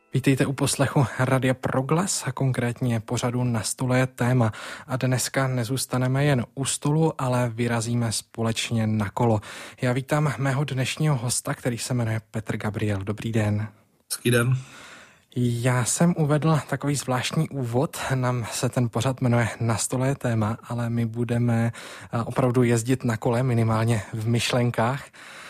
Vítejte u poslechu Radia Proglas a konkrétně pořadu Na stole je téma. A dneska nezůstaneme jen u stolu, ale vyrazíme společně na kolo. Já vítám mého dnešního hosta, který se jmenuje Petr Gabriel. Dobrý den. Hezký den. Já jsem uvedl takový zvláštní úvod, nám se ten pořad jmenuje Na stole je téma, ale my budeme opravdu jezdit na kole, minimálně v myšlenkách.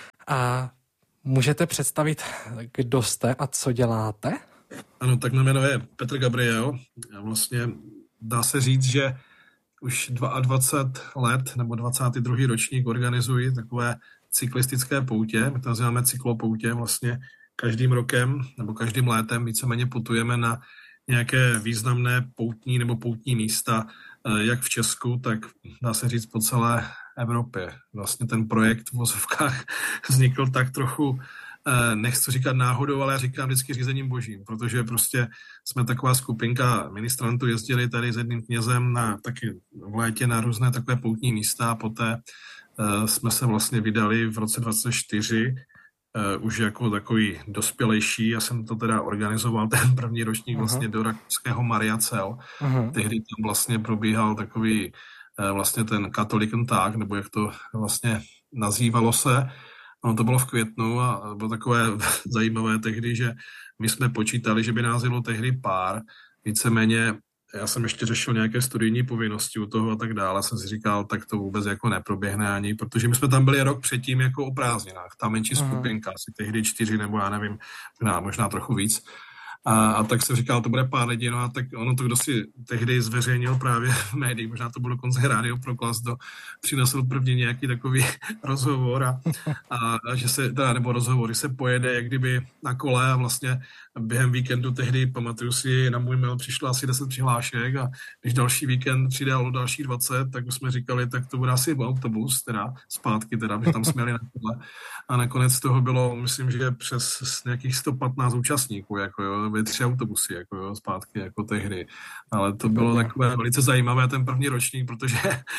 A můžete představit, kdo jste a co děláte? Ano, tak mé jméno je Petr Gabriel. Já vlastně dá se říct, že už 22 let nebo 22. ročník organizuji takové cyklistické poutě. My to nazýváme cyklopoutě. Vlastně každým rokem nebo každým létem víceméně putujeme na nějaké významné poutní nebo poutní místa, jak v Česku, tak dá se říct po celé Evropě. Vlastně ten projekt v vozovkách vznikl tak trochu, nechci říkat náhodou, ale já říkám vždycky řízením božím, protože prostě jsme taková skupinka ministrantů, jezdili tady s jedným knězem taky v létě na různé takové poutní místa a poté jsme se vlastně vydali v roce 2024 už jako takový dospělejší. Já jsem to teda organizoval ten první ročník vlastně do rakouského Mariacel. Tehdy tam vlastně probíhal takový vlastně ten Katholikentag, nebo jak to vlastně nazývalo se. No, to bylo v květnu a bylo takové zajímavé tehdy, že my jsme počítali, že by nás jelo tehdy pár. Víceméně já jsem ještě řešil nějaké studijní povinnosti u toho a tak dále. Jsem si říkal, tak to vůbec jako neproběhne ani, protože my jsme tam byli rok předtím jako o prázdninách. Ta menší skupinka, asi tehdy 4 nebo já nevím, možná trochu víc. A tak jsem říkal, to bude pár lidí, no a tak ono to, kdo si tehdy zveřejnil právě v médiích, možná to bylo dokonce Rádio Proglas, přinesl první nějaký takový rozhovor a že se, teda, nebo rozhovor, se pojede jak kdyby na kole a vlastně během víkendu tehdy, pamatuju si, na můj mail přišlo asi 10 přihlášek a když další víkend přidalo další 20, tak jsme říkali, tak to bude asi autobus, teda zpátky, teda, že tam jsme jeli na kole. A nakonec toho bylo, myslím, že přes nějakých 115 účastníků, jako jo, byly 3 autobusy, jako jo, zpátky, jako tehdy. Ale to bylo takové velice zajímavé, ten první ročník, protože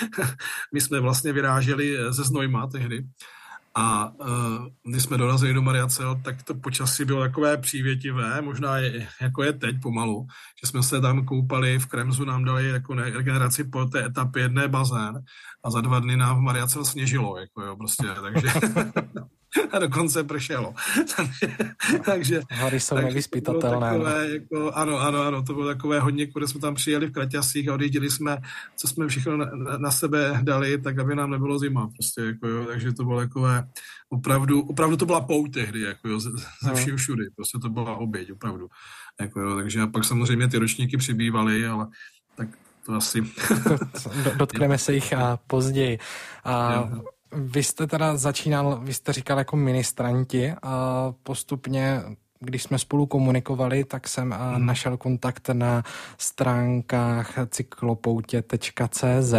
my jsme vlastně vyráželi ze Znojma tehdy. A když jsme dorazili do Mariacel, tak to počasí bylo takové přívětivé, možná jako je teď pomalu, že jsme se tam koupali, v Kremzu nám dali jako regeneraci po té etapě jedné bazén a za 2 dny nám v Mariacel sněžilo, jako jo, prostě, takže a dokonce pršelo. takže hory jsou nevyzpytatelné. Jako, ano, to bylo takové hodně, kde jsme tam přijeli v kraťasích a odjížděli jsme, co jsme všechno na sebe dali, tak aby nám nebylo zima, prostě, jako jo, takže to bylo takové, opravdu to byla pouť tehdy, jako jo, ze vším všudy, prostě to byla oběť, opravdu, jako jo, takže a pak samozřejmě ty ročníky přibývaly, ale tak to asi... Dotkneme se jich a později. Vy jste teda vy jste říkal jako ministranti a postupně, když jsme spolu komunikovali, tak jsem našel kontakt na stránkách cyklopoutě.cz.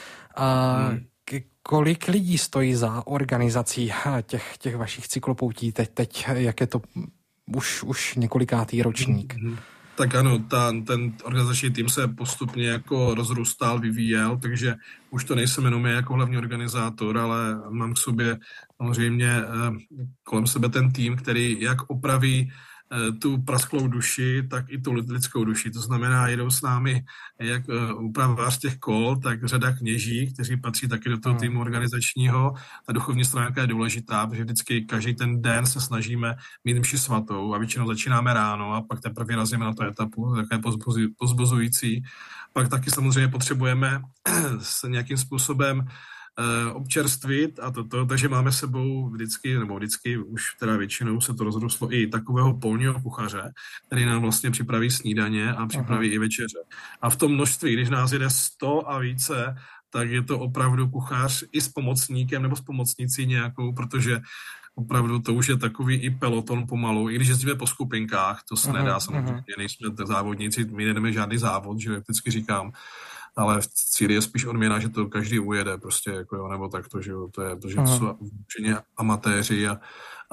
Kolik lidí stojí za organizací těch vašich cyklopoutí teď, jak je to už několikátý ročník? Tak ano, ten organizační tým se postupně jako rozrůstal, vyvíjel, takže už to nejsem jenom jako hlavní organizátor, ale mám k sobě samozřejmě kolem sebe ten tým, který jak opraví tu prasklou duši, tak i tu lidskou duši. To znamená, jedou s námi jak upravář těch kol, tak řada kněží, kteří patří taky do toho týmu organizačního. Ta duchovní stránka je důležitá, protože vždycky každý ten den se snažíme mít mši svatou a většinou začínáme ráno a pak teprve vyrazíme na tu etapu, také pozbuzující. Pak taky samozřejmě potřebujeme se nějakým způsobem občerstvit a takže máme sebou vždycky, už teda většinou se to rozrostlo i takového polního kuchaře, který nám vlastně připraví snídaně a připraví i večeře. A v tom množství, když nás jede 100 a více, tak je to opravdu kuchař i s pomocníkem nebo s pomocnicí nějakou, protože opravdu to už je takový i peloton pomalu, i když jezdíme po skupinkách, to se nedá samozřejmě, nejsme závodníci, my nejdeme žádný závod, že vždycky říkám, ale v cíli je spíš odměna, že to každý ujede prostě, jako jo, nebo takto, že jo, to je, protože to jsou určitě amatéři a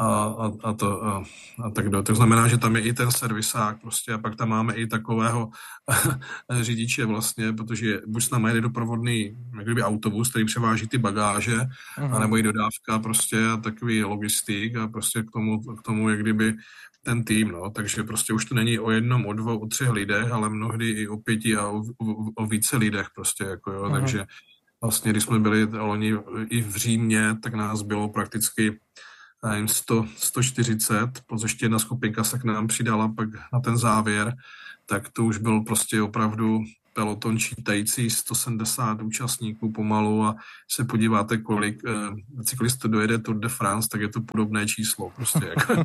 tak dále. To znamená, že tam je i ten servisák prostě a pak tam máme i takového řidiče vlastně, protože buď s námi jede doprovodný jak kdyby autobus, který převáží ty bagáže, anebo i dodávka prostě a takový logistik a prostě k tomu jak kdyby ten tým, no, takže prostě už to není o jednom, o dvou, o třech lidech, ale mnohdy i o 5 a o více lidech prostě, jako jo, takže vlastně, když jsme byli loni i v Římě, tak nás bylo prakticky 140, protože ještě jedna skupinka se k nám přidala pak na ten závěr, tak to už byl prostě opravdu peloton čítající 170 účastníků pomalu a se podíváte, kolik cyklistů dojede Tour de France, tak je to podobné číslo. Prostě jako.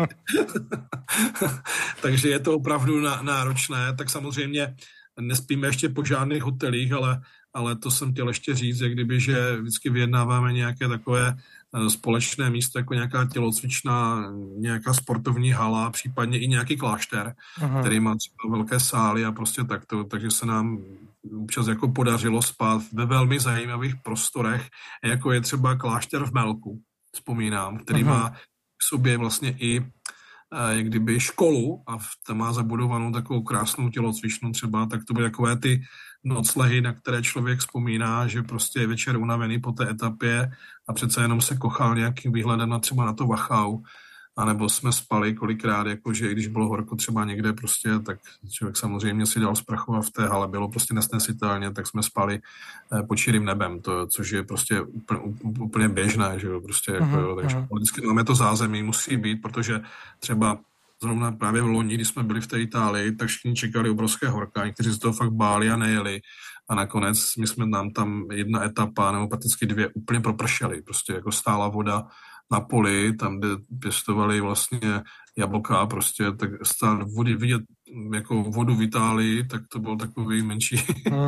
Takže je to opravdu náročné, tak samozřejmě nespíme ještě po žádných hotelích, ale to jsem chtěl ještě říct, jak kdyby, že vždycky vyjednáváme nějaké takové společné místo, jako nějaká tělocvičná, nějaká sportovní hala, případně i nějaký klášter, který má třeba velké sály a prostě takto, takže se nám občas jako podařilo spát ve velmi zajímavých prostorech, jako je třeba klášter v Melku, vzpomínám, který má v sobě vlastně i jak kdyby školu a tam má zabudovanou takovou krásnou tělocvičnu třeba, tak to byly takové ty noclehy, na které člověk vzpomíná, že prostě je večer unavený po té etapě a přece jenom se kochal nějakým výhledem třeba na to Wachau, anebo jsme spali kolikrát, jakože i když bylo horko třeba někde prostě, tak člověk samozřejmě si dal sprchovat v té hale, bylo prostě nesnesitelně, tak jsme spali pod širým nebem, což je prostě úplně běžné, že jo, prostě jako, jo, takže vždycky máme to zázemí, musí být, protože třeba zrovna právě v loni, když jsme byli v té Itálii, tak všichni čekali obrovské horka, někteří se toho fakt báli a nejeli. A nakonec my jsme nám tam jedna etapa, nebo prakticky dvě, úplně propršeli. Prostě jako stála voda na poli, tam, kde pěstovali vlastně jablka, prostě, tak stál vidět jako vodu v Itálii, tak to byl takový menší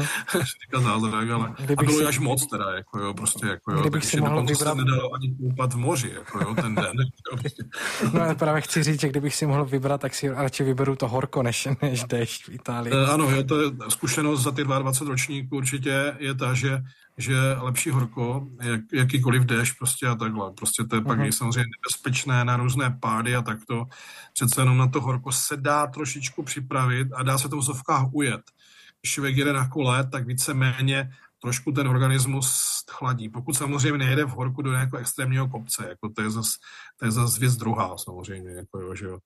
zázrak, ale a bylo až moc teda, jako jo, prostě, jako jo, takže dokonce se nedalo ani koupat v moři, jako jo, ten den. No já právě chci říct, že kdybych si mohl vybrat, tak si radši vyberu to horko, než déšť v Itálii. Ano, jo, to je zkušenost za ty 22 ročníků určitě je ta, že lepší horko, jakýkoliv déšť prostě a takhle. Prostě to je pak samozřejmě nebezpečné na různé pády a takto. Přece jenom na to horko se dá trošičku připravit a dá se to v vozovkách ujet. Když člověk jede na kole, tak víceméně trošku ten organismus chladí. Pokud samozřejmě nejede v horku do nějakého extrémního kopce, jako to je zas věc druhá samozřejmě, jako jo, že jo.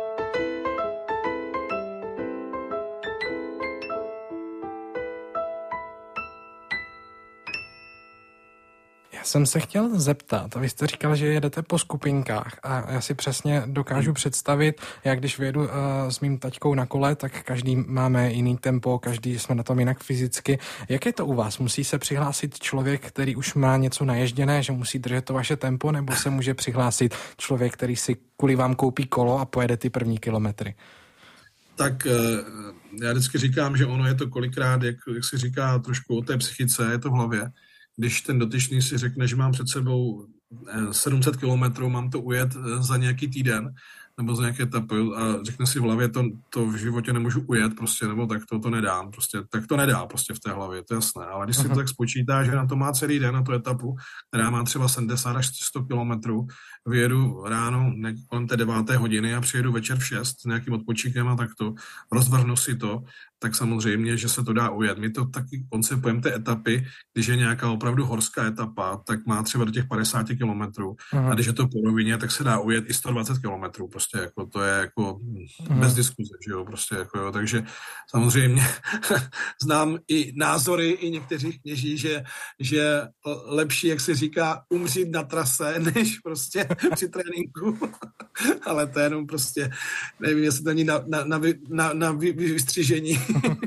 Já jsem se chtěl zeptat, vy jste říkal, že jedete po skupinkách a já si přesně dokážu představit, jak když vyjedu s mým taťkou na kole, tak každý máme jiný tempo, každý jsme na tom jinak fyzicky. Jak je to u vás? Musí se přihlásit člověk, který už má něco naježděné, že musí držet to vaše tempo, nebo se může přihlásit člověk, který si kvůli vám koupí kolo a pojede ty první kilometry? Tak já vždycky říkám, že ono je to kolikrát, jak si říká, trošku o té psychice, je to v hlavě. Když ten dotyčný si řekne, že mám před sebou 700 kilometrů, mám to ujet za nějaký týden nebo za nějaké etapy a řekne si v hlavě, to v životě nemůžu ujet prostě, nebo tak to nedám, prostě, tak to nedá prostě v té hlavě, to je jasné. Ale když si to tak spočítá, že na to má celý den, na tu etapu, která má třeba 70 až 100 kilometrů, vyjedu ráno kolem té 9. hodiny a přijedu večer v 6 s nějakým odpočinkem a takto, rozvrhnu si to, tak samozřejmě, že se to dá ujet. My to taky koncepujeme té etapy, když je nějaká opravdu horská etapa, tak má třeba do těch 50 kilometrů. A když je to po rovině, tak se dá ujet i 120 kilometrů. Prostě jako to je jako bez diskuze, že jo, prostě jako jo. Takže samozřejmě znám i názory i někteří kněží, že lepší, jak se říká, umřít na trase, než prostě při tréninku. Ale to je jenom prostě, nevím, jestli to není na vystřížení.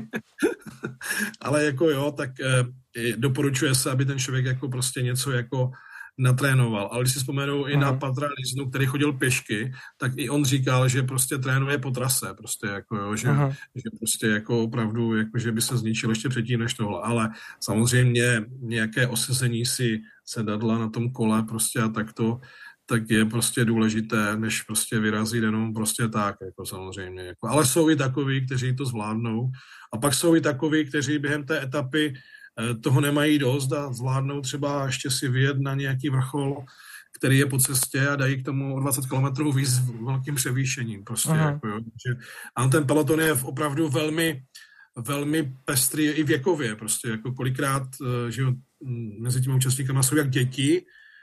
Ale jako jo, tak doporučuje se, aby ten člověk jako prostě něco jako natrénoval. Ale když si vzpomenu i na Patra Liznu, který chodil pěšky, tak i on říkal, že prostě trénuje po trase, prostě jako jo, že prostě jako opravdu, jako že by se zničil ještě předtím než tohle. Ale samozřejmě nějaké osezení si sedadla na tom kole prostě a takto, tak je prostě důležité, než prostě vyrazit jenom prostě tak, jako samozřejmě. Jako. Ale jsou i takoví, kteří to zvládnou. A pak jsou i takoví, kteří během té etapy toho nemají dost a zvládnou třeba ještě si vyjet na nějaký vrchol, který je po cestě a dají k tomu o 20 kilometrů víc velkým převýšením. Prostě, jako, jo. A ten peloton je opravdu velmi, velmi pestrý i věkově. Prostě, jako kolikrát, že mezi těmi účastníkama jsou jak děti,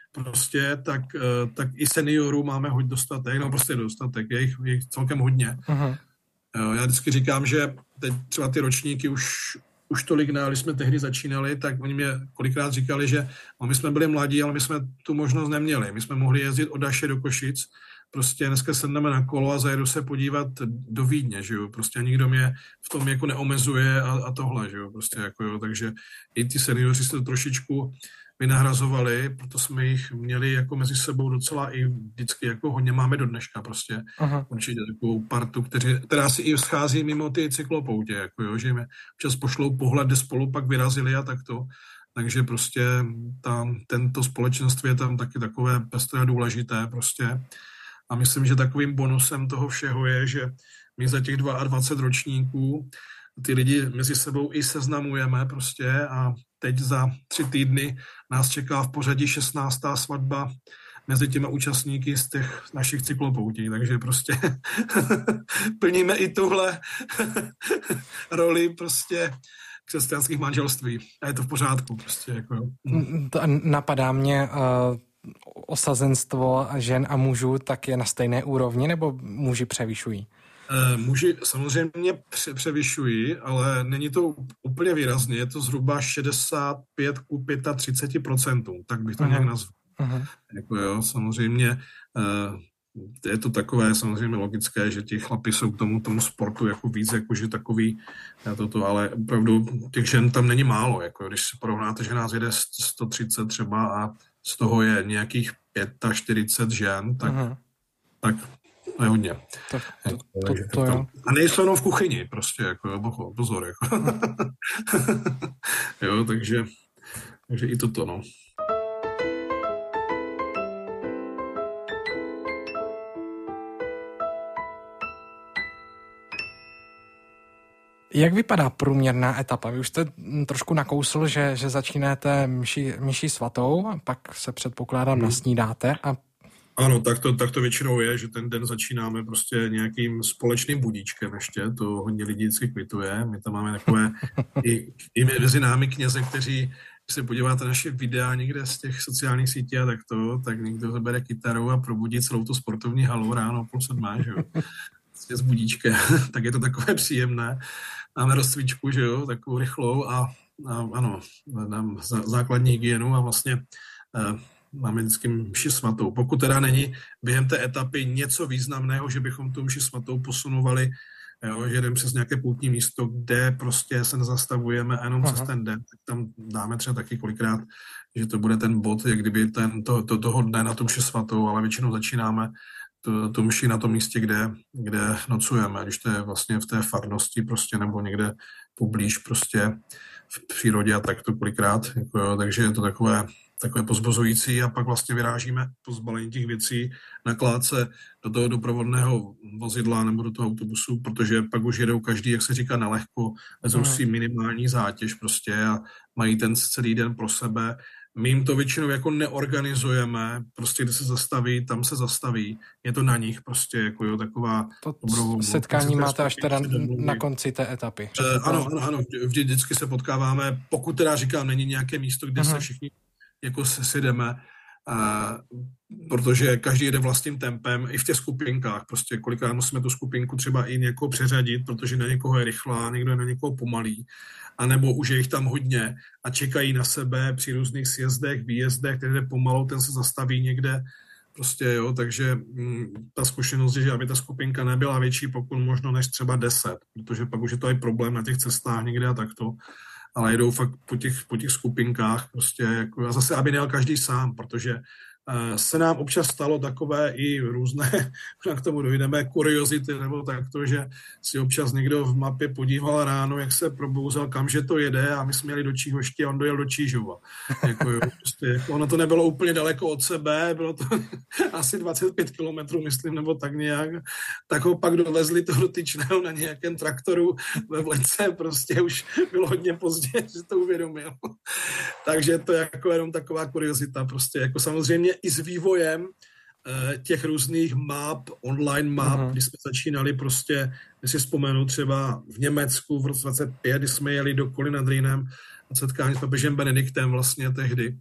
prostě, tak i seniorů máme hodně dostatek, no prostě dostatek, je jich celkem hodně. Uh-huh. Já vždycky říkám, že teď třeba ty ročníky už tolik ne, když jsme tehdy začínali, tak oni mě kolikrát říkali, že my jsme byli mladí, ale my jsme tu možnost neměli. My jsme mohli jezdit od Daše do Košic, prostě dneska sedneme na kolo a zajedu se podívat do Vídně, že jo, prostě nikdo mě v tom jako neomezuje a tohle, že jo, prostě jako jo, takže i ty seniori se to trošičku vynahrazovali, proto jsme jich měli jako mezi sebou docela i vždycky jako hodně máme do dneška prostě. Aha. Určitě takovou partu, která si i schází mimo ty cyklopoutě, jako jo, že jim občas pošlou pohled, kde spolu pak vyrazili a takto. Takže prostě tento společenství je tam taky takové pestré a důležité prostě. A myslím, že takovým bonusem toho všeho je, že my za těch 22 ročníků ty lidi mezi sebou i seznamujeme prostě a teď za 3 týdny nás čeká v pořadí 16. svatba mezi těmi účastníky z těch našich cyklopoutí, takže prostě plníme i tuhle roli prostě křesťanských manželství a je to v pořádku prostě. Jako. Napadá mě osazenstvo žen a mužů, tak je na stejné úrovni, nebo muži převyšují? Muži samozřejmě převyšují, ale není to úplně výrazně, je to zhruba 65 ku 35%, tak bych to nějak nazval. Jako jo, samozřejmě je to takové samozřejmě logické, že ti chlapi jsou k tomu sportu jako víc, jakože takový, ale opravdu těch žen tam není málo, jako když se porovnáte, že nás jede 130 třeba a z toho je nějakých 45 žen, tak to je hodně. To jo. A nejsou jenom v kuchyni, prostě, jako, pozor, jako. Jo, takže i toto, no. Jak vypadá průměrná etapa? Vy už jste trošku nakousl, že začínáte mši svatou, a pak se předpokládám nasnídáte a ano, tak to většinou je, že ten den začínáme prostě nějakým společným budíčkem ještě, to hodně lidí vždycky kvituje. My tam máme takové i mezi námi kněze, kteří, když se podíváte na naše videa někde z těch sociálních sítí a tak někdo zabere kytaru a probudí celou tu sportovní halu ráno 6:30, že jo, s budíčkem, tak je to takové příjemné. Máme rozcvičku, že jo, takovou rychlou a ano, dám základní hygienu a vlastně máme vždycky mši svatou. Pokud teda není během té etapy něco významného, že bychom tu mši svatou posunovali, jo, že jdeme přes nějaké poutní místo, kde prostě se nezastavujeme jenom přes ten den, tak tam dáme třeba taky kolikrát, že to bude ten bod, jak kdyby toho dne na tu mši svatou, ale většinou začínáme tu mši na tom místě, kde nocujeme, když to je vlastně v té farnosti prostě, nebo někde poblíž prostě v přírodě a tak to kolikrát, jako jo, takže je to takové pozbuzující a pak vlastně vyrážíme po zbalení těch věcí na kládce do toho doprovodného vozidla nebo do toho autobusu, protože pak už jedou každý, jak se říká, na lehko, vezou si minimální zátěž prostě a mají ten celý den pro sebe. My jim to většinou jako neorganizujeme, prostě kde se zastaví, tam se zastaví, je to na nich prostě jako jo, taková dobrovolná. Setkání máte až teda na konci té etapy. Ano, vždycky se potkáváme, pokud teda říkám, není nějaké místo, kde se všichni jako sejdeme, protože každý jede vlastním tempem, i v těch skupinkách, prostě kolikrát musíme tu skupinku třeba i někoho přeřadit, protože na někoho je rychlá, někdo je na někoho pomalý, anebo už je jich tam hodně a čekají na sebe při různých sjezdech, výjezdech, který jde pomalu, ten se zastaví někde, prostě jo, takže ta zkušenost je, že aby ta skupinka nebyla větší, pokud možno než třeba 10, protože pak už je to i problém na těch cestách někde a takto, ale jedou fakt po těch skupinkách prostě jako, a zase, aby nejel každý sám, protože se nám občas stalo takové i různé, k tomu dojdeme, kuriozity nebo takto, že si občas někdo v mapě podíval ráno, jak se probouzel, kamže to jede a my jsme jeli do Číhoště a on dojel do Čížova. Jako, jo, prostě, jako, ono to nebylo úplně daleko od sebe, bylo to asi 25 kilometrů, myslím, nebo tak nějak. Tak ho pak dovezli toho dotyčného na nějakém traktoru ve vlece, prostě už bylo hodně pozdě, že to uvědomil. Takže to je jako jenom taková kuriozita, prostě jako samozřejmě i s vývojem těch různých map, online map, kdy jsme začínali prostě, když si vzpomenu třeba v Německu v roce 25, kdy jsme jeli do Kolína nad Rýnem a setkání s papežem Benediktem vlastně tehdy,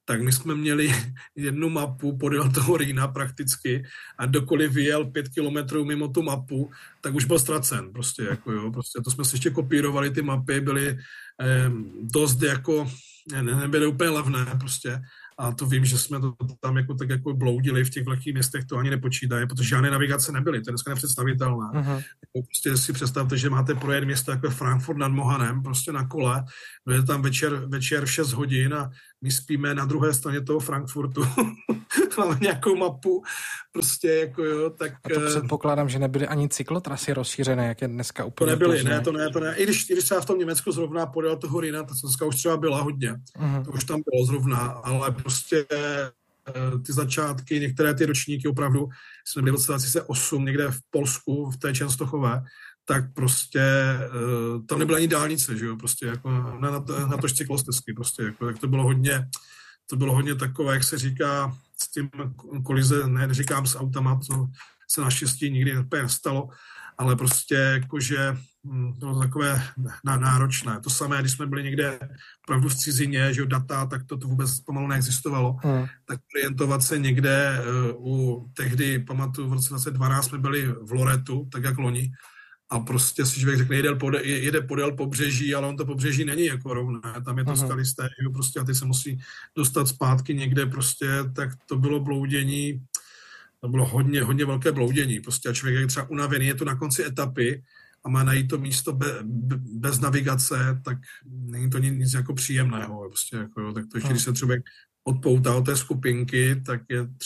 tak my jsme měli jednu mapu podél toho Rýna prakticky a kdokoliv vyjel 5 kilometrů mimo tu mapu, tak už byl ztracen. Prostě to jsme si ještě kopírovali, ty mapy byly dost jako, nebyly úplně levné prostě. A to vím, že jsme to tam tak bloudili v těch velkých městech, to ani nepočítají, protože žádné navigace nebyly, to je dneska nepředstavitelné. Prostě si představte, že máte projet město jako Frankfurt nad Mohanem, prostě na kole, no je tam večer v 6 hodin a my spíme na druhé straně toho Frankfurtu, máme nějakou mapu, prostě tak... A to předpokládám, že nebyly ani cyklotrasy rozšířené, jak je dneska úplně... To nebyly, to ne. I když třeba v tom Německu zrovna podél toho Rýna, ta cestka už třeba byla hodně, to už tam bylo zrovna, ale prostě ty začátky, některé ty ročníky opravdu, jsme byli v roce 2008 někde v Polsku, v té Čenstochové, tak prostě tam nebyla ani dálnice, že jo, prostě jako na to cyklostezky, prostě jako, tak to bylo hodně takové, jak se říká, s tím kolize, neříkám s autama, co se naštěstí nikdy nestalo, ale prostě jakože bylo takové náročné. To samé, když jsme byli někde opravdu v cizině, že jo, data, tak to vůbec pomalu neexistovalo. Tak orientovat se někde tehdy, pamatuju, v roce 2012 jsme byli v Loretu, tak jak loni, a prostě si člověk řekne, jede podél pobřeží, ale on to pobřeží není jako rovné, tam je to skalisté, že jo, prostě a ty se musí dostat zpátky někde prostě, tak to bylo bloudění, to bylo hodně velké bloudění, prostě a člověk je třeba unavený, je to na konci etapy a má najít to místo bez navigace, tak není to nic jako příjemného, prostě jako, tak to ještě, když se člověk odpoutá od té skupinky, tak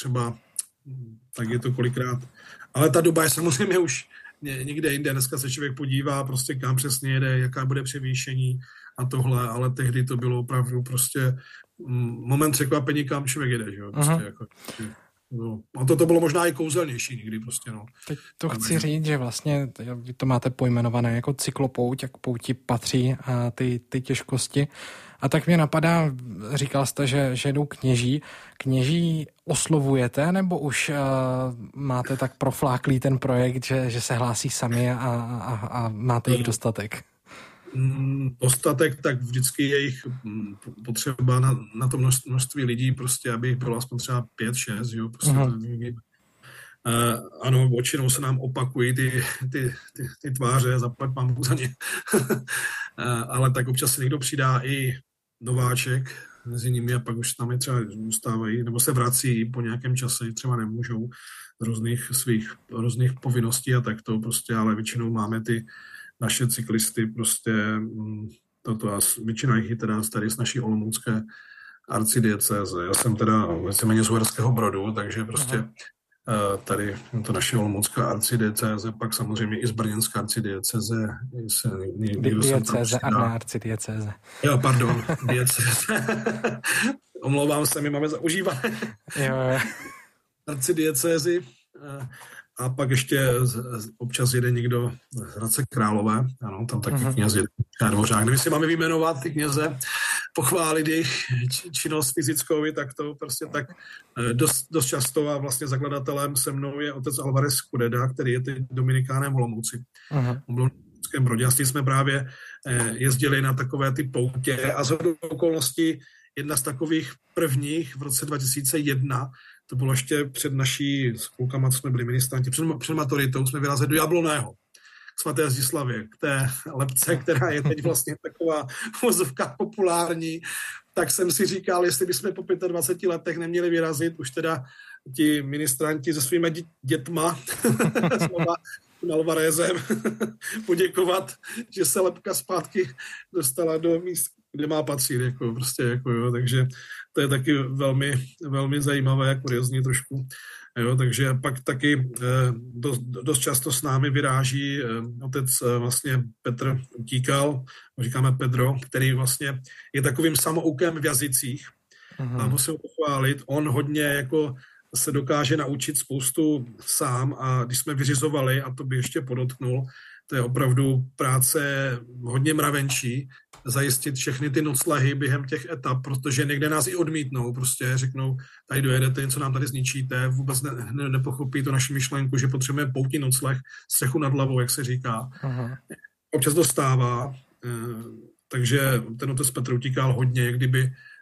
je to kolikrát, ale ta doba je samozřejmě už někde jinde, dneska se člověk podívá prostě kam přesně jede, jaká bude převýšení a tohle, ale tehdy to bylo opravdu prostě moment překvapení, kam člověk jede, že jo, prostě jako, no. A to bylo možná i kouzelnější někdy prostě, no. Teď to chci říct, že vlastně vy to máte pojmenované jako cyklopouť, jak pouti patří a ty těžkosti. A tak mě napadá, říkal jste, že jdou kněží. Kněží oslovujete, nebo už máte tak profláklý ten projekt, že se hlásí sami a máte jich dostatek? Dostatek, tak vždycky je jich potřeba na to množství lidí, prostě, aby bylo aspoň třeba 5-6, jo, prostě ano, většinou se nám opakují ty tváře, zaplať pán Bůh za ně. Ale tak občas se někdo přidá i nováček mezi nimi a pak už tam je třeba zůstávají, nebo se vrací po nějakém čase, třeba nemůžou z různých povinností a tak to prostě, ale většinou máme ty naše cyklisty prostě, a většina jich je teda tady z naší olomoucké arcidiecéze. Já jsem teda víceméně z Uherského Brodu, takže prostě tady to naše olomoucká arcidiecéze, pak samozřejmě i z brněnská arcidiecéze. Diecéze a ne arcidiecéze. Jo, pardon, diecéze. Omlouvám se, my máme zaužívat arcidiecézy. A pak ještě občas jede někdo z Hradce Králové, ano, tam taky kněz jede Dvořák. Kdyby si máme vyjmenovat ty kněze, pochválit jejich činnost fyzickou, tak to prostě tak dost často a vlastně zakladatelem se mnou je otec Alvarez Skudeda, který je teď dominikánem v Olomouci. On byl v Olomouckém Brodě a s tím jsme právě jezdili na takové ty poutě a shodou okolností jedna z takových prvních v roce 2001, to bylo ještě před naší s klukama, co jsme byli ministranti, před maturitou jsme vyrazili do Jablonného, k svaté Zdislavě, k té lebce, která je teď vlastně taková vozovka populární, tak jsem si říkal, jestli bychom po 25 letech neměli vyrazit, už teda ti ministranti se svými dětma, s Alvarezem, poděkovat, že se lebka zpátky dostala do míst, kde má patřit, jako prostě, jako jo, takže to je taky velmi, velmi zajímavé, jako kuriozní trošku, jo, takže pak taky dost často s námi vyráží otec vlastně Petr Utíkal, říkáme Pedro, který vlastně je takovým samoukem v jazycích a musím pochválit, on hodně jako se dokáže naučit spoustu sám a když jsme vyřizovali, a to by ještě podotknul, to je opravdu práce hodně mravenčí, zajistit všechny ty noclehy během těch etap, protože někde nás i odmítnou, prostě řeknou, tady dojedete, něco nám tady zničíte, vůbec nepochopí to naši myšlenku, že potřebujeme poutní nocleh, střechu nad hlavou, jak se říká. Občas dostává, takže ten otec Petr utíkal hodně, kdyby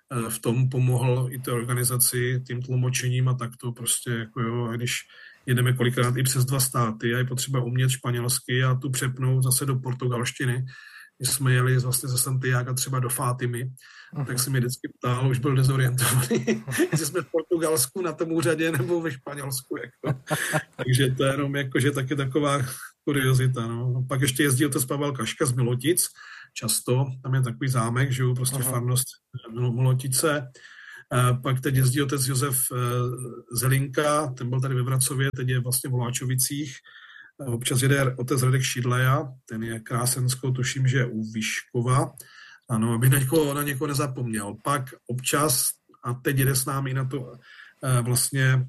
v tom pomohl i té organizaci, tím tlumočením a takto prostě, jako jo, a když jedeme kolikrát i přes 2 státy a je potřeba umět španělsky a tu přepnout zase do portugalštiny. Když jsme jeli vlastně ze Santiaga třeba do Fátimy, tak se mi vždycky ptal, už byl dezorientovaný, jestli jsme v Portugalsku na tom úřadě nebo ve Španělsku. Jako. Takže to je jenom jako, že taky taková kuriozita. No. Pak ještě jezdil to Pavel Kaška z Milotic, často, tam je takový zámek, že jo, prostě farnost Milotice. Pak teď jezdí otec Josef Zelinka, ten byl tady ve Vracově, teď je vlastně v Voláčovicích. Občas jede otec Radek Šidleja, ten je Krásensko, tuším, že u Vyškova, ano, aby na někoho nezapomněl. Pak občas, a teď jede s námi na to vlastně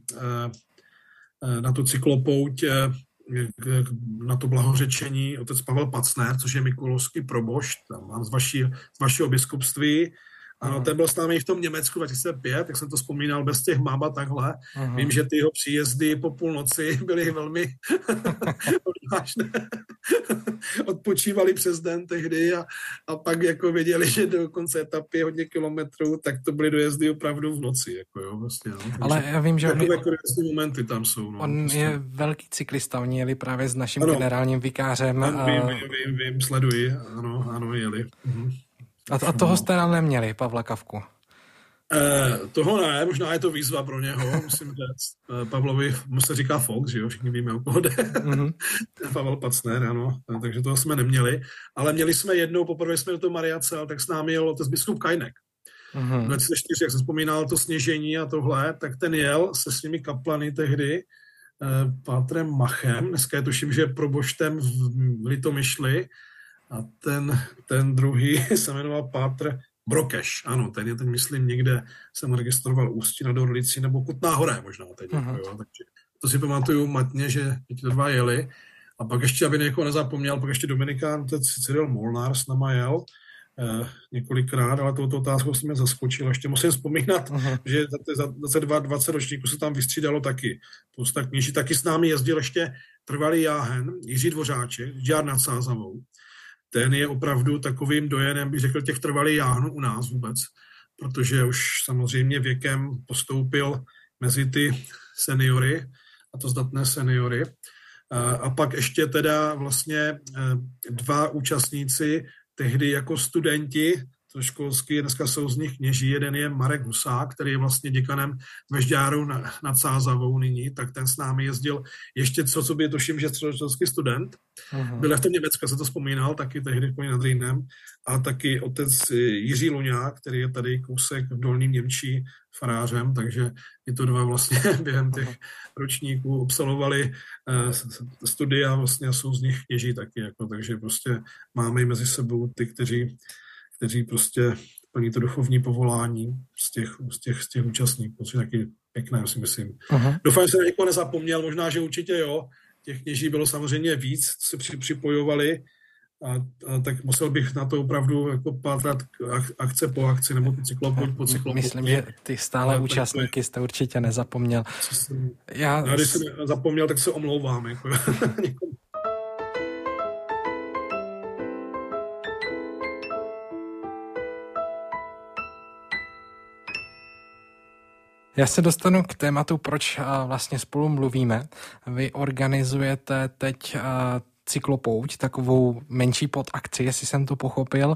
na tu cyklopouť, na to blahořečení otec Pavel Pacner, což je mikulovský probošt, mám z vašeho biskupství. Ano, ten byl s námi v tom Německu 2005, jak jsem to vzpomínal, bez těch map a takhle. Vím, že ty jeho příjezdy po půlnoci byly velmi odvážné. Odpočívali přes den tehdy a pak jako věděli, že do konce etapy hodně kilometrů, tak to byly dojezdy opravdu v noci. Jako jo, vlastně, no. Ale já vím, že takové momenty tam jsou. No, on prostě. je velký cyklista, oni jeli právě s naším generálním vikářem. Vím, sleduji, ano, jeli. A toho jste nám neměli, Pavla Kavku? Toho ne, možná je to výzva pro něho, musím říct. Pavlovi mu se říká Fox, že jo, všichni víme, o koho jde. Pavel Pacner, ano, takže toho jsme neměli. Ale měli jsme jednou, poprvé jsme do toho Mariacel, tak s námi jel otec biskup Kajnek. 2004, jak jsem vzpomínal, to sněžení a tohle, tak ten jel se svými kaplany tehdy, pátrem Machem, dneska je tuším, že je proboštem v Litomyšli, a ten druhý se jmenoval pátr Brokeš, ano, ten je teď, myslím, někde jsem registroval Ústí nad Orlicí, nebo Kutná Hora možná teď, jo, takže to si pamatuju matně, že ti to 2 jeli. A pak ještě, aby někoho nezapomněl, pak ještě Dominikán, teď Cyril Molnár s náma jel několikrát, ale touto otázkou jsem mě zaskočil. Ještě musím vzpomínat, že za 20 ročníků se tam vystřídalo taky. Spousta kníží, taky s námi jezdil ještě trvalý jáhen, Jiří Dvořáček, Žďár nad Sázavou. Ten je opravdu takovým dojenem, bych řekl, těch trvalých jáhnů u nás vůbec, protože už samozřejmě věkem postoupil mezi ty seniory, a to zdatné seniory. A pak ještě teda vlastně 2 účastníci tehdy jako studenti, to školský, dneska jsou z nich kněží, jeden je Marek Husák, který je vlastně děkanem ve Žďáru nad Sázavou nyní, tak ten s námi jezdil ještě co by tuším, že středoškolský student. Byl v tom Německu, se to vzpomínal, taky tehdy nad Rýnem, a taky otec Jiří Luňák, který je tady kousek v Dolním Němčí farářem, takže i to 2 vlastně během těch ročníků absolvovali studia vlastně a jsou z nich kněží taky, jako, takže prostě máme i mezi sebou ty, kteří prostě plní to duchovní povolání z těch účastníků, což je taky pěkné, si myslím. Doufám, že se na někoho nezapomněl, možná, že určitě jo. Těch kněží bylo samozřejmě víc, co se připojovali, a tak musel bych na to opravdu jako pátrat akce po akci, nebo ty cyklopouť po cyklopouť. Myslím, že ty stále účastníky jste určitě nezapomněl. Když jsem zapomněl, tak se omlouvám. Jako. Já se dostanu k tématu, proč vlastně spolu mluvíme. Vy organizujete teď cyklopouť, takovou menší podakci, jestli jsem to pochopil.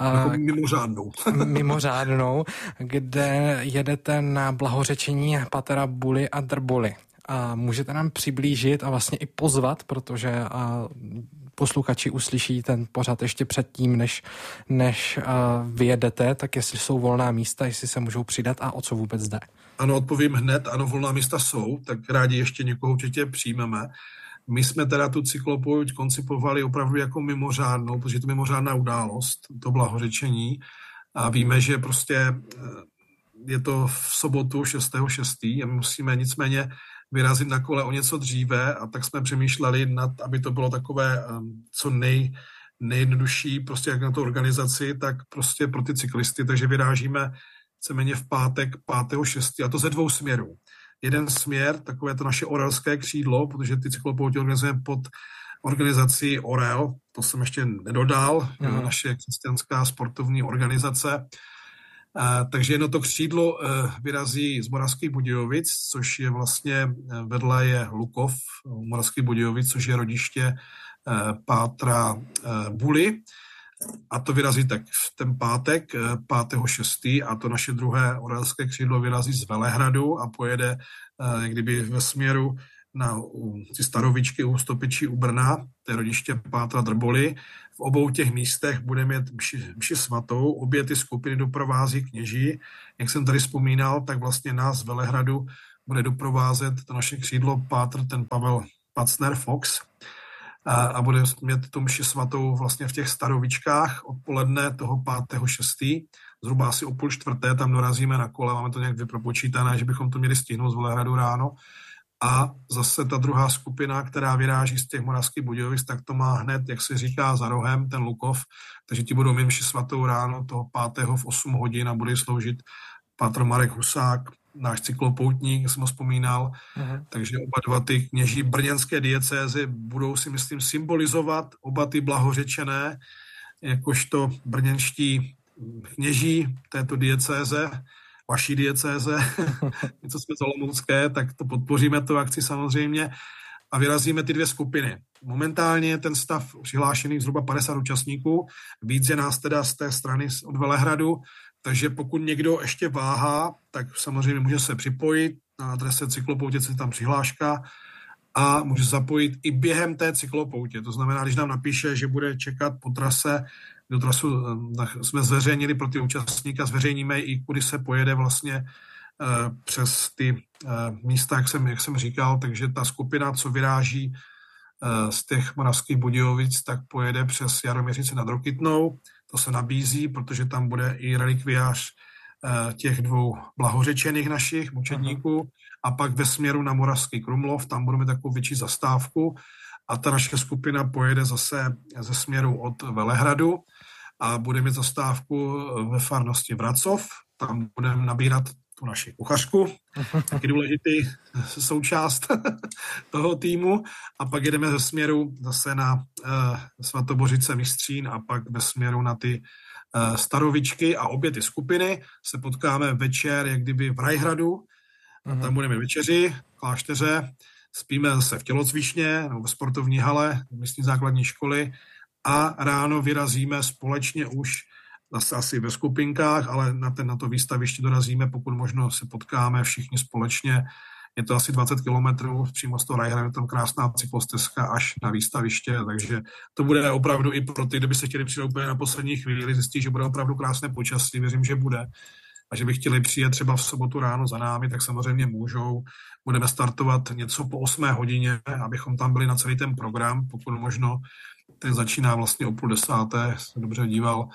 Mimořádnou, kde jedete na blahořečení patera Buly a Drbuly. A můžete nám přiblížit a vlastně i pozvat, protože posluchači uslyší ten pořad ještě předtím, než vyjedete, tak jestli jsou volná místa, jestli se můžou přidat a o co vůbec jde. Ano, odpovím hned, ano, volná místa jsou, tak rádi ještě někoho určitě přijmeme. My jsme teda tu cyklopouť koncipovali opravdu jako mimořádnou, protože je to mimořádná událost, to blahořečení, a víme, že prostě je to v sobotu 6.6. a my musíme nicméně vyrazit na kole o něco dříve, a tak jsme přemýšleli aby to bylo takové co nejjednodušší prostě jak na tu organizaci, tak prostě pro ty cyklisty, takže vyrážíme víceméně v pátek 5.6. a to ze 2 směrů. Jeden směr, takové to naše orelské křídlo, protože ty cyklopouti organizujeme pod organizací Orel, to jsem ještě nedodal, naše křesťanská sportovní organizace. Takže jedno to křídlo vyrazí z Moravských Budějovic, což je vlastně vedle je Lukov, Moravských Budějovic, což je rodiště pátra Buly. A to vyrazí tak v ten pátek, 5.6. a to naše druhé orelské křídlo vyrazí z Velehradu a pojede kdyby ve směru na ty Starovičky u Stopičí u Brna, to je rodiště pátra Drboly. V obou těch místech budeme mít mši svatou, obě ty skupiny doprovází kněží. Jak jsem tady vzpomínal, tak vlastně nás z Velehradu bude doprovázet to naše křídlo pátr, ten Pavel Pacner Fox, a bude mít tu mši svatou vlastně v těch Starovičkách odpoledne toho 5.6. Zhruba asi o 3:30 tam dorazíme na kole, máme to nějak vypropočítané, že bychom to měli stihnout z Velehradu ráno. A zase ta druhá skupina, která vyráží z těch Moravských Budějovic, tak to má hned, jak se říká, za rohem, ten Lukov, takže ti budou mít mši svatou ráno toho 5. v 8 hodin a bude sloužit pátr Marek Husák, náš cyklopoutník, jak jsem ho vzpomínal. Takže oba dva ty kněží brněnské diecézy budou, si myslím, symbolizovat oba ty blahořečené, jakožto brněnští kněží této diecéze, vaší diecéze, něco jsme z Olomoucké, tak to podpoříme tu akci samozřejmě a vyrazíme ty dvě skupiny. Momentálně je ten stav přihlášených zhruba 50 účastníků, víc je nás teda z té strany od Velehradu, takže pokud někdo ještě váhá, tak samozřejmě může se připojit, na adrese cyklopoutě je tam přihláška a může zapojit i během té cyklopoutě. To znamená, když nám napíše, že bude čekat po trase, do trasu jsme zveřejnili pro ty účastníky a zveřejníme i, kudy se pojede vlastně přes ty místa, jak jsem říkal, takže ta skupina, co vyráží z těch Moravských Budějovic, tak pojede přes Jaroměřici nad Rokytnou. To se nabízí, protože tam bude i relikviář těch dvou blahořečených našich mučedníků a pak ve směru na Moravský Krumlov, tam budeme takovou větší zastávku a ta naše skupina pojede zase ze směru od Velehradu a bude mít zastávku ve farnosti Vracov, tam budeme nabírat tu naši kuchařku, taky důležitý součást toho týmu a pak jedeme ze směru zase na Svatobořice Mistřín a pak ve směru na ty Starovičky a obě ty skupiny se potkáme večer, jak kdyby v Rajhradu, tam budeme večeři v klášteře, spíme zase v tělocvičně nebo v sportovní hale místní základní školy a ráno vyrazíme společně už zase asi ve skupinkách, ale na to výstaviště dorazíme, pokud možno se potkáme všichni společně. Je to asi 20 kilometrů, přímo z toho Rajhradu, je tam krásná cyklostezka až na výstaviště, takže to bude opravdu i pro ty, kdo by se chtěli přijet úplně na poslední chvíli, zjistí, že bude opravdu krásné počasí, věřím, že bude. A že by chtěli přijet třeba v sobotu ráno za námi, tak samozřejmě můžou. Budeme startovat něco po 8 hodině, abychom tam byli na celý ten program, pokud možno. Ten začíná vlastně o 9:30, jsem dobře díval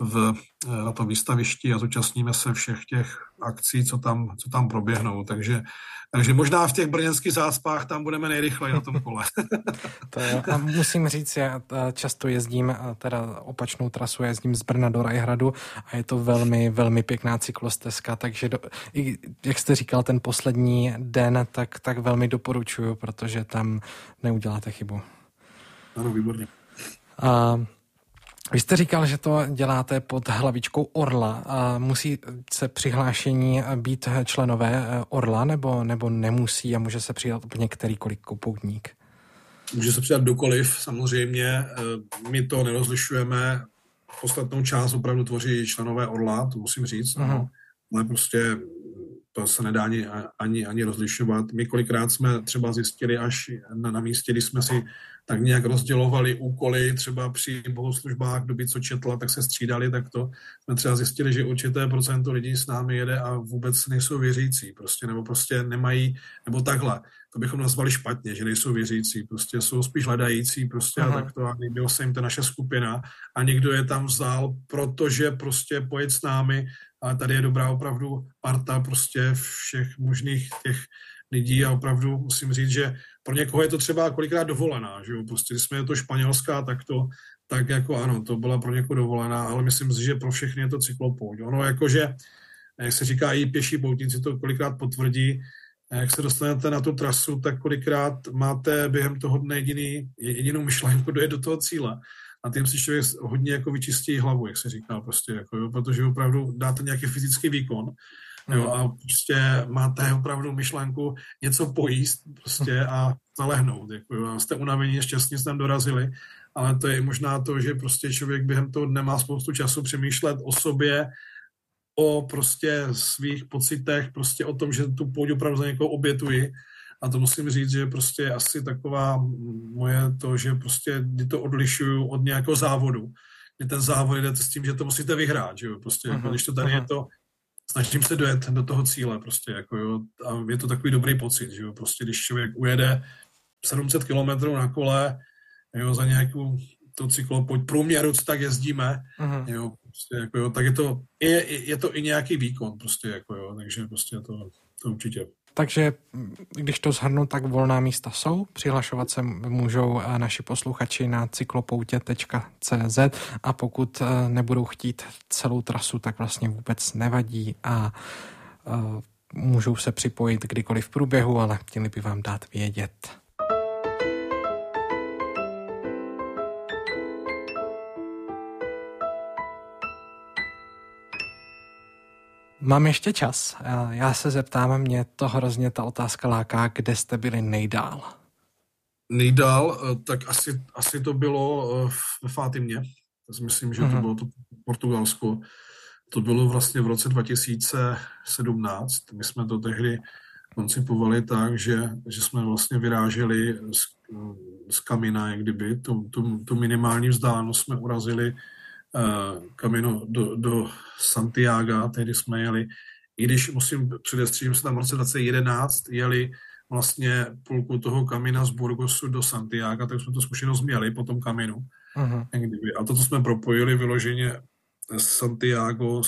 na to výstavišti a zúčastníme se všech těch akcí, co tam proběhnou. Takže možná v těch brněnských zácpách tam budeme nejrychleji na tom kole. To je, a musím říct, já často jezdím, teda opačnou trasu, jezdím z Brna do Rajhradu a je to velmi, velmi pěkná cyklostezka, takže jak jste říkal, ten poslední den, tak velmi doporučuju, protože tam neuděláte chybu. Ano, výborně. Vy jste říkal, že to děláte pod hlavičkou Orla. Musí se přihlášení být členové Orla, nebo nemusí a může se přidat úplně kterýkoliv poutník? Může se přidat kdokoliv, samozřejmě. My to nerozlišujeme. Podstatnou část opravdu tvoří členové Orla, to musím říct. No. Ale prostě to se nedá ani rozlišovat. My kolikrát jsme třeba zjistili až na místě, kdy jsme si tak nějak rozdělovali úkoly, třeba při bohoslužbách, kdo by co četla, tak se střídali, tak to jsme třeba zjistili, že určité procento lidí s námi jede a vůbec nejsou věřící, nebo nemají, nebo takhle. To bychom nazvali špatně, že nejsou věřící, prostě jsou spíš hledající, a takto, a líbilo se jim ta naše skupina a někdo je tam vzal, protože prostě pojď s námi, ale tady je dobrá opravdu parta prostě všech možných těch lidí a opravdu musím říct, že pro někoho je to třeba kolikrát dovolená, že jo, prostě když jsme je to španělská, tak jako ano, to byla pro někoho dovolená, ale myslím si, že pro všechny je to cyklopouť. Ono jakože, jak se říká, i pěší poutníci to kolikrát potvrdí, jak se dostanete na tu trasu, tak kolikrát máte během toho dne jedinou myšlenku dojet do toho cíle. a tím si člověk hodně jako vyčistí hlavu, jak se říká prostě, jako, jo, protože opravdu dáte nějaký fyzický výkon, jo, a prostě máte opravdu myšlenku něco pojíst prostě a zalehnout, jako, jo, a jste unavení, šťastní jste tam dorazili, ale to je možná to, že prostě člověk během toho dne má spoustu času přemýšlet o sobě, o prostě svých pocitech, prostě o tom, že tu pouť opravdu za někoho obětuji. A to musím říct, že prostě asi taková moje to, že prostě to odlišuju od nějakého závodu. Kdy ten závod jde s tím, že to musíte vyhrát, že jo, prostě, jako, když to tady je to, snažím se dojet do toho cíle, prostě, jako jo, a je to takový dobrý pocit, že jo, prostě, když člověk ujede 700 kilometrů na kole, jo, za nějakou to cyklopojď průměru, co tak jezdíme, jo, prostě, jako jo, tak je to i nějaký výkon, prostě, jako jo, takže prostě to určitě. Takže když to shrnu, tak volná místa jsou, přihlašovat se můžou naši posluchači na cyklopoutě.cz a pokud nebudou chtít celou trasu, tak vlastně vůbec nevadí a můžou se připojit kdykoliv v průběhu, ale chtěli by vám dát vědět. Mám ještě čas. Já se zeptám, mě to hrozně ta otázka láká, kde jste byli nejdál? Nejdál, tak asi to bylo ve Fátimě. Já si myslím, že to bylo to Portugalsko. To bylo vlastně v roce 2017. My jsme to tehdy koncipovali tak, že jsme vlastně vyráželi z Kamina, jak kdyby. Tu minimální vzdálenost jsme urazili Camino do Santiaga, tehdy jsme jeli, i když musím předestřít, že jsme tam v roce 2011 jeli vlastně půlku toho Camina z Burgosu do Santiaga, tak jsme tu zkušenost měli po tom Caminu. A to, co jsme propojili vyloženě Santiago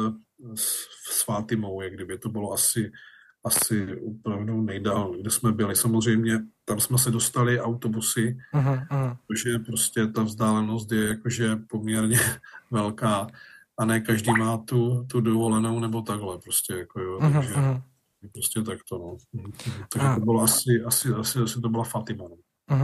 s Fátimou, jak kdyby to bylo asi opravdu nejdál, kde jsme byli. Samozřejmě tam jsme se dostali autobusy, protože prostě ta vzdálenost je jakože poměrně velká a ne každý má tu dovolenou nebo takhle prostě, jako jo, takže prostě takto, no. Takže to bylo asi to byla Fatima, no.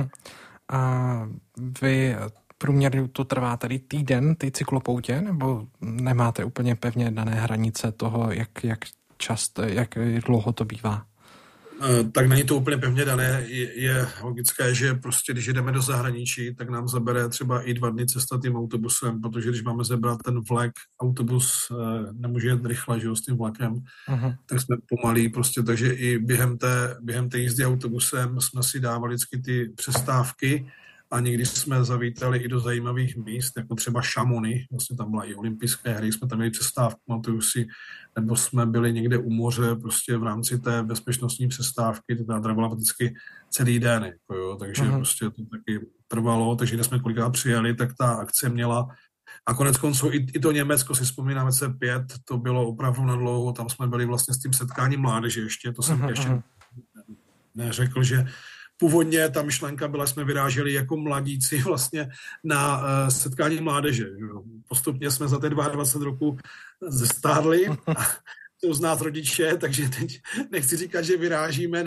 A vy průměrně to trvá tady týden, ty cyklopoutě, nebo nemáte úplně pevně dané hranice toho, jak dlouho to bývá? Tak není to úplně pevně dané. Je logické, že prostě když jdeme do zahraničí, tak nám zabere třeba i 2 dny cesta tím autobusem, protože když máme zebrat ten vlak, autobus nemůže jet rychle, že jo, s tím vlakem, tak jsme pomalí prostě, takže i během té jízdy autobusem jsme si dávali vždycky ty přestávky a někdy jsme zavítali i do zajímavých míst, jako třeba Chamonix, vlastně tam byla i olympijské hry, jsme tam měli přestávku, pamatuju si, nebo jsme byli někde u moře, prostě v rámci té bezpečnostní přestávky, to byla vždycky celý den, jako jo, takže prostě to taky trvalo, takže když jsme kolikrát přijeli, tak ta akce měla, a konec konců i to Německo, si vzpomínám, C5, to bylo opravdu nadlouho, tam jsme byli vlastně s tím setkáním mládeže ještě, to jsem ještě neřekl, že původně ta myšlenka byla, jsme vyráželi jako mladíci vlastně na setkání mládeže. Postupně jsme za ty 22 roku zestárli a to z nás rodiče, takže teď nechci říkat, že vyrážíme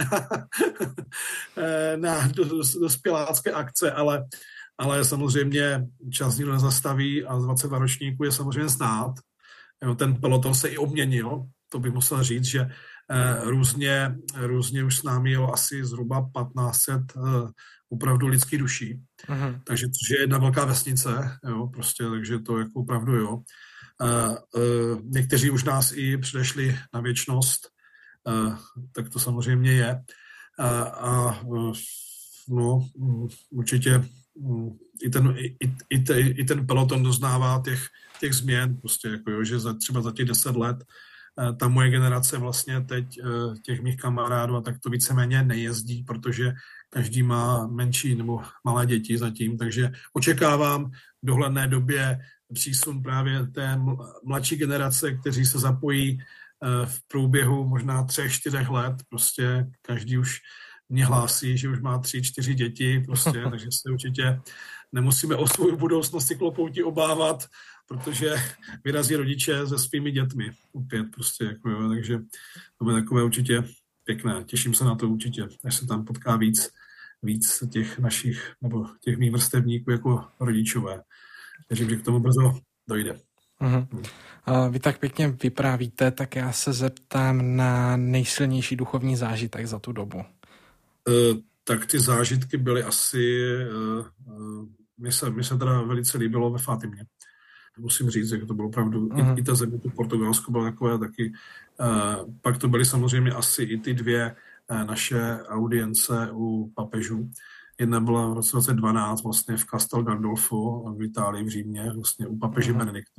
na dospělácké akce, ale samozřejmě čas nikdo nezastaví a z 22 ročníků je samozřejmě znát. Ten peloton se i obměnil, to bych musel říct, že různě už s námi jelo asi zhruba 1500 opravdu lidských duší. Takže což je jedna velká vesnice, jo, prostě, takže to jako opravdu jo. Někteří už nás i předešli na věčnost, tak to samozřejmě je. No, určitě i ten peloton doznává těch změn, prostě jako jo, že třeba za těch 10 let ta moje generace vlastně teď těch mých kamarádů a tak to víceméně nejezdí, protože každý má menší nebo malé děti zatím, takže očekávám v dohledné době přísun právě té mladší generace, kteří se zapojí v průběhu možná 3-4 let, prostě každý už mě hlásí, že už má 3-4 děti, prostě, takže se určitě nemusíme o svou budoucnost cyklopoutí obávat, protože vyrazí rodiče se svými dětmi opět prostě, jako jo, takže to bude takové určitě pěkné. Těším se na to určitě, až se tam potká víc víc těch našich, nebo těch mých vrstevníků jako rodičové. Takže že k tomu brzo dojde. Vy tak pěkně vyprávíte, tak já se zeptám na nejsilnější duchovní zážitek za tu dobu. Tak ty zážitky byly asi, mně se teda velice líbilo ve Fátimě. Musím říct, že to bylo opravdu, i ta země, to Portugalsko bylo takové taky. Pak to byly samozřejmě asi i ty dvě naše audience u papežů. Jedna byla v roce 2012 vlastně v Castel Gandolfo v Itálii, v Římě, vlastně u papeže Benedikta.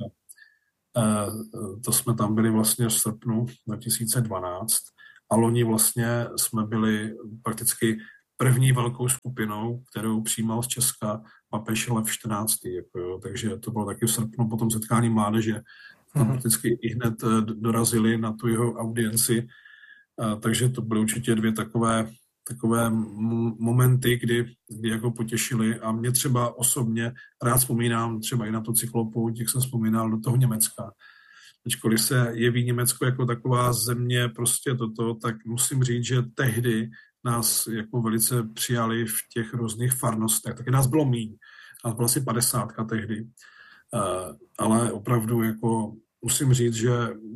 To jsme tam byli vlastně v srpnu 2012 a loni vlastně jsme byli prakticky první velkou skupinou, kterou přijímal z Česka papež Lev 14. Jako jo. Takže to bylo taky v srpnu po tom setkání mládeže. Tam prakticky i hned dorazili na tu jeho audienci. Takže to byly určitě dvě takové momenty, kdy jako potěšili a mě třeba osobně rád vzpomínám třeba i na tu cyklopouť, jak jsem vzpomínal, do toho Německa. Ačkoliv se jeví Německo jako taková země prostě toto, tak musím říct, že tehdy nás jako velice přijali v těch různých farnostech. Taky nás bylo míň. Nás bylo asi 50 tehdy. Ale opravdu jako musím říct, že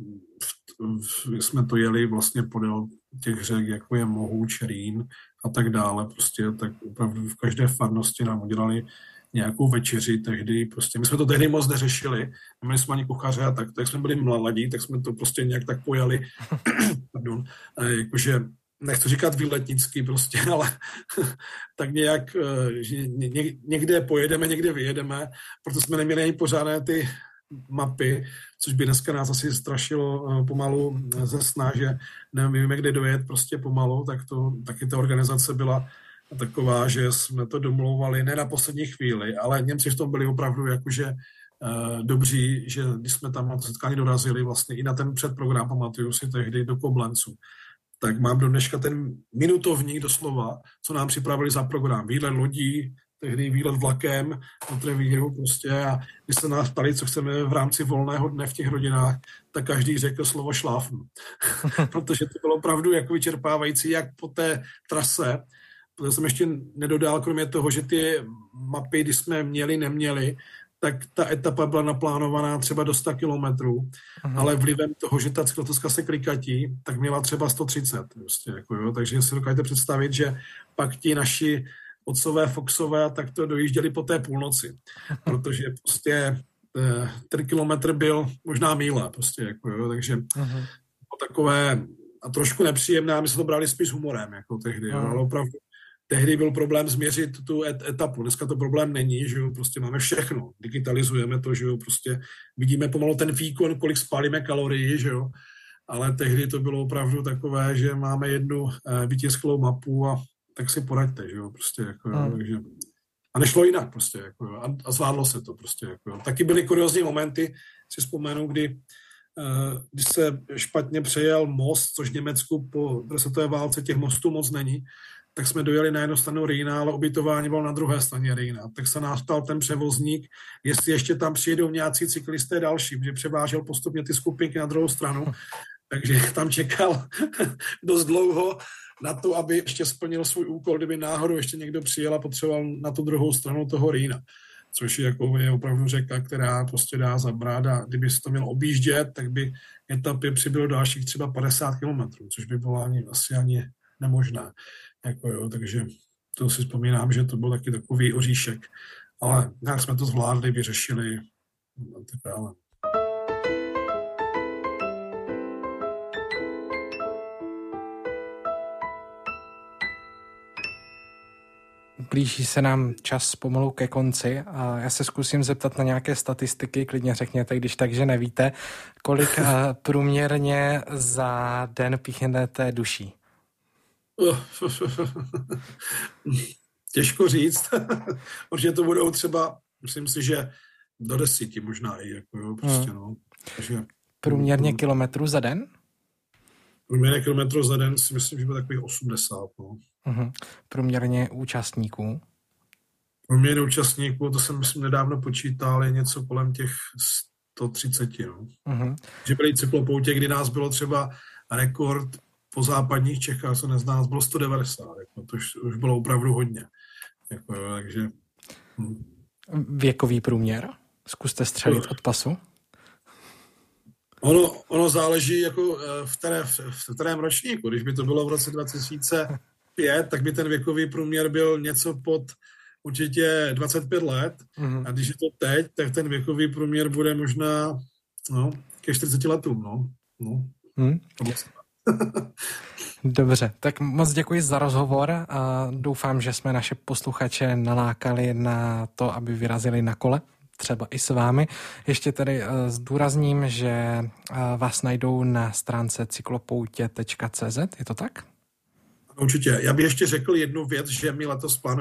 jsme to jeli vlastně podél těch řek, jako je Mohuč, Rýn a tak dále. Prostě tak opravdu v každé farnosti nám udělali nějakou večeři tehdy. Prostě my jsme to tehdy moc neřešili. Měli jsme ani kuchaře a tak jsme byli mladí, tak jsme to prostě nějak tak pojali. Pardon. Jakože nechci říkat výletnický prostě, ale tak nějak, že někde pojedeme, někde vyjedeme, proto jsme neměli ani pořádné ty mapy, což by dneska nás asi strašilo pomalu ze sna, že nevíme, kde dojet prostě pomalu, tak to taky ta organizace byla taková, že jsme to domlouvali ne na poslední chvíli, ale Němci v tom byli opravdu jakože dobří, že když jsme tam na to setkání dorazili vlastně i na ten předprogram, pamatuju si tehdy do Koblencu, tak mám do dneška ten minutovník doslova, co nám připravili za program. Výlet lodí, tehdy výlet vlakem na Trevíru prostě a když se nás ptali, co chceme v rámci volného dne v těch rodinách, tak každý řekl slovo šláfnu. Protože to bylo opravdu jako vyčerpávající, jak po té trase. Protože jsem ještě nedodal, kromě toho, že ty mapy, když jsme neměli, tak ta etapa byla naplánovaná třeba do 100 kilometrů, ale vlivem toho, že ta cyklostezka se klikatí, tak měla třeba 130. Prostě, jako jo. Takže si dokážete představit, že pak ti naši otcové, foxové, tak to dojížděli po té půlnoci, protože prostě ten kilometr byl možná míle, prostě, jako jo. Takže takové a trošku nepříjemné, my jsme to brali spíš s humorem, jako tehdy, jo, ale opravdu tehdy byl problém změřit tu etapu. Dneska to problém není, že jo, prostě máme všechno. Digitalizujeme to, že jo, prostě vidíme pomalu ten výkon, kolik spálíme kalorií, že jo. Ale tehdy to bylo opravdu takové, že máme jednu vytisklou mapu a tak si poraďte, že jo, prostě jako, takže a nešlo jinak prostě, jako jo, a zvládlo se to prostě, jako jo. Taky byly kuriózní momenty, si vzpomenu, když se špatně přejel most, což v Německu po světové válce těch mostů moc není, tak jsme dojeli na jednu stranu Rýna, ale ubytování bylo na druhé straně Rýna. Tak se nás ptal ten převozník, jestli ještě tam přijedou nějací cyklisté další, protože převážel postupně ty skupinky na druhou stranu. Takže tam čekal dost dlouho na to, aby ještě splnil svůj úkol, kdyby náhodou ještě někdo přijel a potřeboval na tu druhou stranu toho Rýna. Což je opravdu řeka, která prostě dá zabrat a kdyby se to měl objíždět, tak by etapě přibylo dalších třeba 50 kilometrů, což by bylo asi ani nemožné. Jako jo, takže to si vzpomínám, že to byl taky takový oříšek. Ale nějak jsme to zvládli, vyřešili a tak dále. Blíží se nám čas pomalu ke konci a já se zkusím zeptat na nějaké statistiky, klidně řekněte, když tak, že nevíte, kolik průměrně za den píchnete duší. Těžko říct, protože to budou třeba, myslím si, že do 10 možná i, jako jo, prostě no. Takže, průměrně kilometrů za den? Průměrně kilometrů za den si myslím, že bylo takových 80, no. Průměrně účastníků? Průměrně účastníků, to jsem myslím nedávno počítal, je něco kolem těch 130, no. Že byly cyklopoutě, kdy nás bylo třeba rekord po západních Čechách se nezná, bylo 190, jako, to už bylo opravdu hodně. Jako, takže... Věkový průměr? Zkuste střelit od pasu. Ono záleží jako v kterém ročníku. Když by to bylo v roce 2005, tak by ten věkový průměr byl něco pod určitě 25 let. A když je to teď, tak ten věkový průměr bude možná ke 40 letům. Dobře, tak moc děkuji za rozhovor a doufám, že jsme naše posluchače nalákali na to, aby vyrazili na kole, třeba i s vámi. Ještě tedy zdůrazním, že vás najdou na stránce cyklopoutě.cz, je to tak? Určitě. Já bych ještě řekl jednu věc, že my letos plánujeme